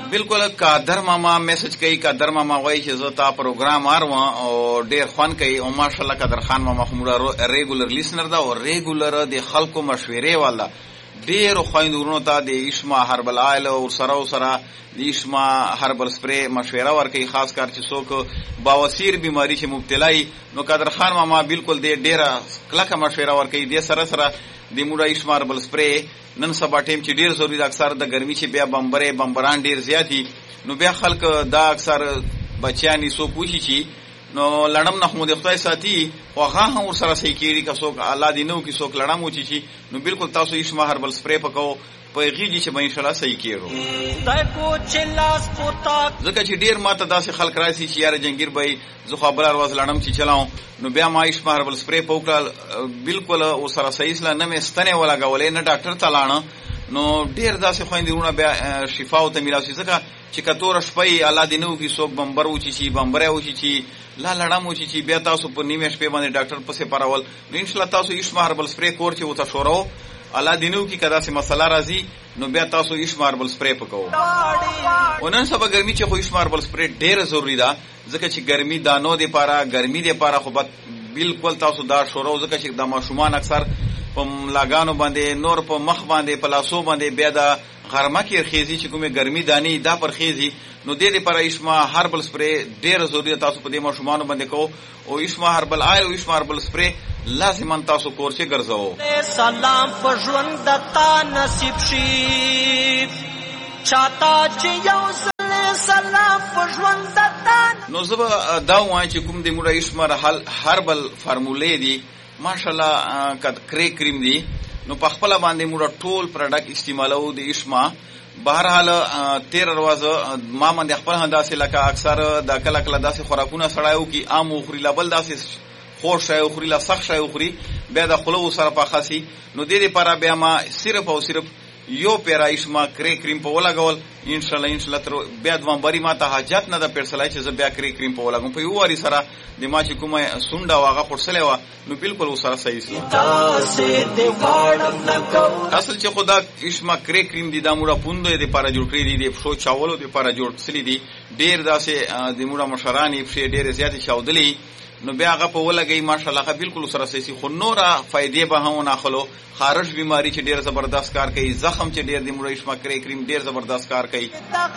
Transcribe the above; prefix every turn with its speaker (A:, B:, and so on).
A: بالکل قادر ماما میسج کوي قادر ماما وایي چې زه تا پروګرام اروم او ډیر خوان کوي او ماشاءالله قادر خان ماما همړه ریګولر لیسنر دا او ریګولر د خلکو مشورې والا ډیر خويندورونو ته د اشما هربل آیل او سره د اشما هربل سپری مشوره ورکوي خاص کار چې څوک باوسیر بیماری چې مبتلای نو قادر خان ماما بالکل د ډیره کلکه مشوره ورکوي د سره د موډا اشما هربل سپری نن سبا ټیم چې ډیر ضروری اکثر د ګرمي چې بیا بمبران ډیر زیاتی نو بیا خلک دا اکثر بچیانی سو کوشي چې نو لړم نه مو د خدای ساتي او هغه هم سره صحیح کیږي که څوک الله دې نو کې څوک لړم وچی شي نو بالکل تاسو اشما هربل سپری پکاو په غیږي چې به ان شاء الله صحیح کیږي ځکه چې ډیر ماته داسې خلک راشي چې یاره جنگیر بای زه خبر ارواز لړم چې چلاو نو بیا ما اشما هربل سپری پوکل بالکل او سره صحیح سلا نه مستنه ولا غولې نه ډاکټر تلانه نو ډیر داسې خويندونه بیا شفا او تمیلا شي ځکه چې کتور شپې الله دې نو کې څوک بمبر وچی شي بمبره وچی شي لا لړم وچی شي بیا تاسو په نیمه شپې باندې ډاکټر پسې پراول نو ان شاء الله تاسو اشما هربل سپری کور چې وته شورو الله دې نو کې کدا سي مسله راځي نو بیا تاسو اشما هربل سپری پکاو ونن سبا ګرمي چې خو اشما هربل سپری ډیر ضروری ده ځکه چې ګرمي دانو دې پاره ګرمي دې پاره خو بالکل تاسو دا شورو ځکه چې د ماشومان اکثر په لاګانو باندې نور په مخ باندې په لاسو باندې بیا د غرمه کې خېزي چې کومه ګرمي دانی دا پر خېزي نو دې لپاره اشما هربل سپری ډیر ضروري تاسو په دې ماشومان باندې کو او اشما هربل آیل او اشما هربل سپری لازم تاسو کور کې ګرځاو
B: سلام فژوند دتا نصیب شي چاته چې یو سلام فژوند دتا
A: نو زه دا وایم چې کوم دې موږ اشما هربل فارمولې دي ماشاءالله کرے کریم دی نو په خپل باندې موږ ټول پروډکټ استعمالو د اشما بهرحال 13 ورځې ما باندې خپل هنداسه لکه اکثر د کله کله داسې خوراکونه سړایو کی عام او خوري لبل داسې خور شای او خوري لا سخت شای او خوري بیا د خلو سره په خاصي نو د دې لپاره بیا ما صرف او صرف یو پیرا اشما کرے کریم په ولګول ان شاء الله تر بیا د ومبري ما ته حاجت نه د پرسلای چې بیا کرے کریم په ولګم په یو واری سره د ما چې کومه سونډه واغه خورسلې و نو بالکل وسره صحیح سي اصل چې خدا اشما کرے کریم دي د موړه پوندې د لپاره جوړ کړی دي شو چاولو د لپاره جوړ سلی دي ډیر داسې د موړه مشرانی په ډیر زیات چاودلې نو بیا هغه په ولګي ماشاءالله بالکل سره صحیح خو نورا فائدې به هم نه خلو خارش بیماری چې ډیر زبردست کار کوي زخم چې ډیر د موړه اشما کرے کریم ډیر زبردست کار کوي